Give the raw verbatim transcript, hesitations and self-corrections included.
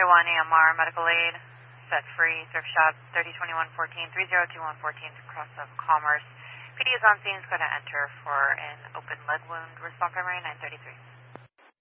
one A M R, medical aid, set free, surf shop thirty twenty-one fourteen, three zero two one fourteen, across of Commerce. P D is on scene, is going to enter for an open leg wound, response primary nine thirty-three.